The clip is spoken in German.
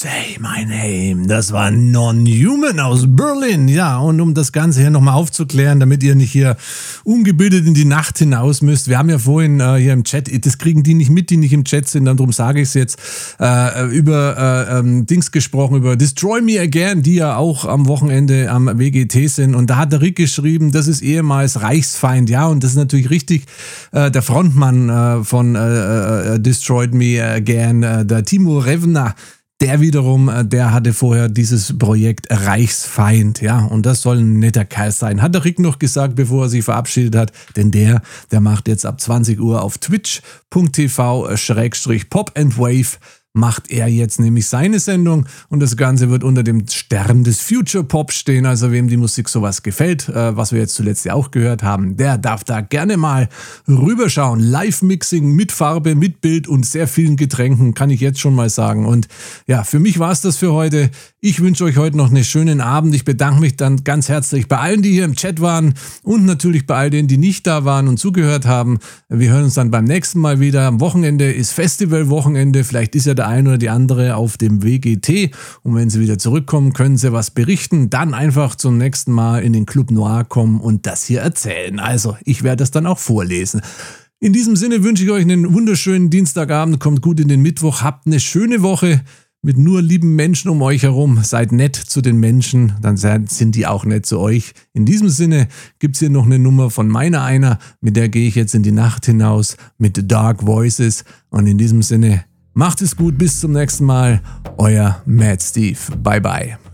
Say My Name. Das war Non-Human aus Berlin. Ja, und um das Ganze hier nochmal aufzuklären, damit ihr nicht hier ungebildet in die Nacht hinaus müsst. Wir haben ja vorhin hier im Chat, das kriegen die nicht mit, die nicht im Chat sind, darum sage ich es jetzt, über Dings gesprochen, über Destroy Me Again, die ja auch am Wochenende am WGT sind. Und da hat der Rick geschrieben, das ist ehemals Reichsfeind. Ja, und das ist natürlich richtig. Der Frontmann von Destroyed Me Again, der Timo Revner, der wiederum, der hatte vorher dieses Projekt Reichsfeind, ja, und das soll ein netter Kerl sein, hat der Rick noch gesagt, bevor er sich verabschiedet hat, denn der macht jetzt ab 20 Uhr auf twitch.tv/pop&wave macht er jetzt nämlich seine Sendung und das Ganze wird unter dem Stern des Future Pop stehen, also wem die Musik sowas gefällt, was wir jetzt zuletzt ja auch gehört haben, der darf da gerne mal rüberschauen. Live-Mixing mit Farbe, mit Bild und sehr vielen Getränken, kann ich jetzt schon mal sagen. Und ja, für mich war es das für heute. Ich wünsche euch heute noch einen schönen Abend. Ich bedanke mich dann ganz herzlich bei allen, die hier im Chat waren und natürlich bei all denen, die nicht da waren und zugehört haben. Wir hören uns dann beim nächsten Mal wieder. Am Wochenende ist Festivalwochenende. Vielleicht ist ja der eine oder die andere auf dem WGT. Und wenn sie wieder zurückkommen, können sie was berichten. Dann einfach zum nächsten Mal in den Club Noir kommen und das hier erzählen. Also, ich werde das dann auch vorlesen. In diesem Sinne wünsche ich euch einen wunderschönen Dienstagabend. Kommt gut in den Mittwoch. Habt eine schöne Woche mit nur lieben Menschen um euch herum. Seid nett zu den Menschen, dann sind die auch nett zu euch. In diesem Sinne gibt es hier noch eine Nummer von meiner einer, mit der gehe ich jetzt in die Nacht hinaus mit Dark Voices. Und in diesem Sinne, macht es gut, bis zum nächsten Mal. Euer Mad Steve. Bye bye.